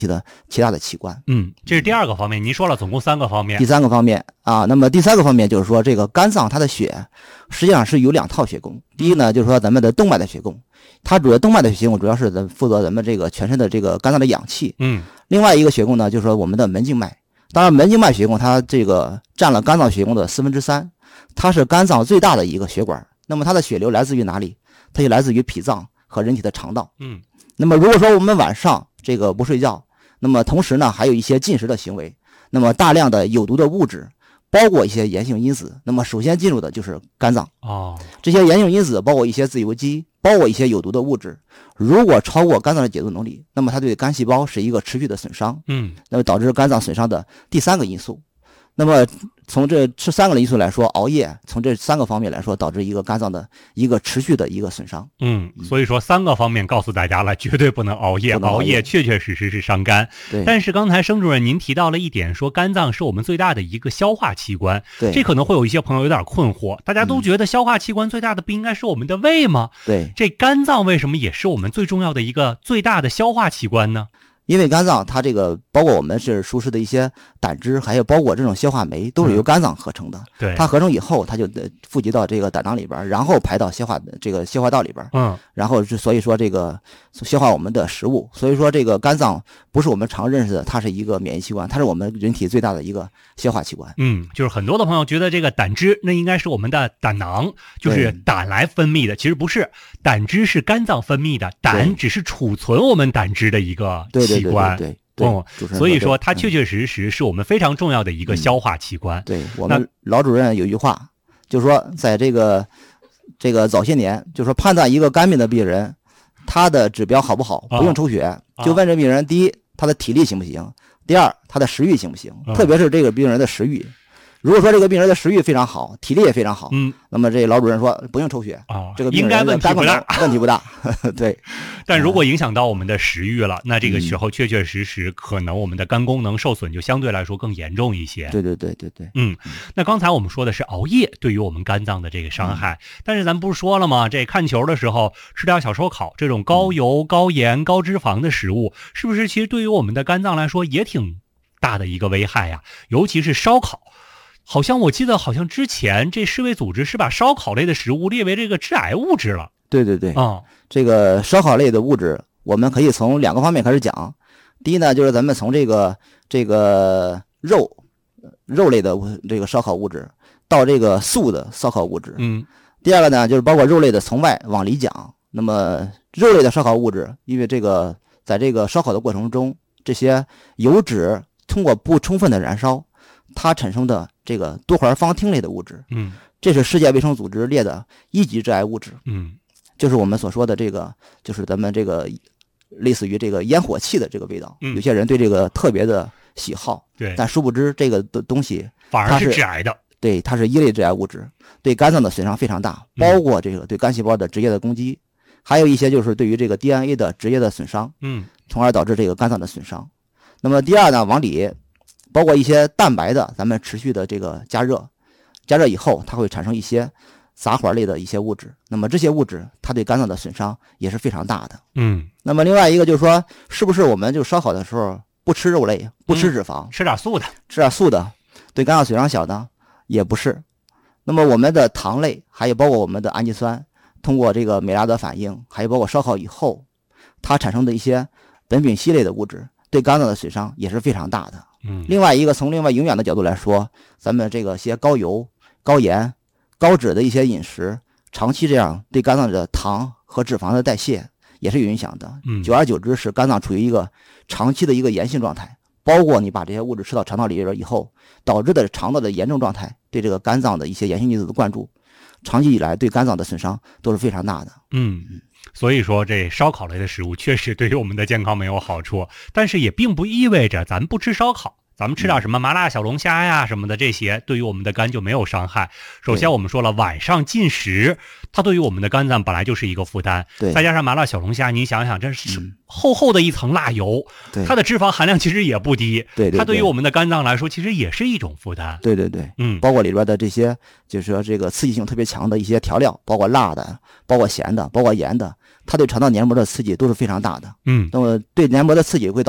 的其他的器官。 这是第二个方面，您说了总共3个方面。 第3个方面啊，那么第3个方面就是说，这个肝脏它的血实际上是有2套血供。第一呢，就是说咱们的动脉的血供，它主要动脉的血供主要是负责咱们这个全身的这个肝脏的氧气。另外一个血供呢，就是说我们的门静脉。当然，门静脉血供它这个占了肝脏血供的3/4，它是肝脏最大的一个血管。那么它的血流来自于哪里？它就来自于脾脏和人体的肠道。那么如果说我们晚上这个不睡觉，那么同时呢还有一些进食的行为，那么大量的有毒的物质，包括一些炎性因子，那么首先进入的就是肝脏。这些炎性因子包括一些自由基，包括一些有毒的物质，如果超过肝脏的解毒能力，那么它对肝细胞是一个持续的损伤。那么导致肝脏损伤的第3个因素。那么从这3个因素来说，熬夜从这3个方面来说，导致一个肝脏的一个持续的一个损伤。 所以说3个方面告诉大家了，绝对不能熬夜，熬夜确确实实是伤肝。但是刚才盛主任您提到了一点，说肝脏是我们最大的一个消化器官，这可能会有一些朋友有点困惑，大家都觉得消化器官最大的不应该是我们的胃吗？这肝脏为什么也是我们最重要的一个最大的消化器官呢？ 因为肝脏它这个包括我们是熟食的一些胆汁，还有包括这种消化酶，都是由肝脏合成的。它合成以后，它就富集到这个胆囊里边，然后排到消化道里边。然后所以说这个消化我们的食物。所以说这个肝脏不是我们常认识的，它是一个免疫器官，它是我们人体最大的一个消化器官。 就是很多的朋友觉得这个胆汁那应该是我们的胆囊，就是胆来分泌的，其实不是，胆汁是肝脏分泌的，胆只是储存我们胆汁的一个器官。所以说它确确实实是我们非常重要的一个消化器官。 我们老主任有一句话，就是说在这个早些年，就是说判断一个肝病的病人，他的指标好不好，不用抽血，就问这病人，第一，他的体力行不行；第二，他的食欲行不行，特别是这个病人的食欲。如果说这个病人的食欲非常好，体力也非常好，那么这老主任说不用抽血，这个病人的肝功能问题不大。对， 但如果影响到我们的食欲了，那这个时候确确实实可能我们的肝功能受损就相对来说更严重一些。 对。 那刚才我们说的是熬夜对于我们肝脏的这个伤害，但是咱不是说了吗？这看球的时候吃点小烧烤，这种高油、高盐、高脂肪的食物，是不是其实对于我们的肝脏来说也挺大的一个危害呀？尤其是烧烤。好像我记得，好像之前这世卫组织是把烧烤类的食物列为这个致癌物质了。 对，这个烧烤类的物质，我们可以从2个方面开始讲。第一呢，就是咱们从这个肉类的这个烧烤物质到这个素的烧烤物质。第二个呢，就是包括肉类的从外往里讲。那么肉类的烧烤物质，因为这个在这个烧烤的过程中，这些油脂通过不充分的燃烧，它产生的这个多环芳烃类的物质，这是世界卫生组织列的1级致癌物质，就是我们所说的这个，就是咱们这个类似于这个烟火气的这个味道，有些人对这个特别的喜好，但殊不知这个的东西反而是致癌的， 对，它是1类致癌物质，对肝脏的损伤非常大，包括这个对肝细胞的直接的攻击，还有一些就是对于这个 DNA 的直接的损伤，从而导致这个肝脏的损伤。那么第二呢，往里包括一些蛋白的，咱们持续的这个加热以后，它会产生一些杂环类的一些物质。那么这些物质，它对肝脏的损伤也是非常大的。那么另外一个就是说，是不是我们就烧烤的时候不吃肉类，不吃脂肪， 吃点素的，对肝脏损伤小呢？也不是。那么我们的糖类，还有包括我们的氨基酸，通过这个美拉德反应，还有包括烧烤以后，它产生的一些苯丙烯类的物质，对肝脏的损伤也是非常大的。另外一个从另外营养的角度来说，咱们这个些高油、高盐、高脂的一些饮食，长期这样对肝脏的糖和脂肪的代谢也是有影响的。久而久之，使肝脏处于一个长期的一个炎性状态。包括你把这些物质吃到肠道里边以后，导致的肠道的炎症状态，对这个肝脏的一些炎性因子的灌注，长期以来对肝脏的损伤都是非常大的。 所以说这烧烤类的食物确实对于我们的健康没有好处，但是也并不意味着咱不吃烧烤，咱们吃点什么麻辣小龙虾呀什么的，这些对于我们的肝就没有伤害。首先我们说了，晚上进食它对于我们的肝脏本来就是一个负担，再加上麻辣小龙虾，你想想这是厚厚的一层辣油，它的脂肪含量其实也不低，它对于我们的肝脏来说其实也是一种负担。 对，包括里边的这些就是说这个刺激性特别强的一些调料，包括辣的，包括咸的，包括盐的，它对肠道黏膜的刺激都是非常大的。那么对黏膜的刺激会导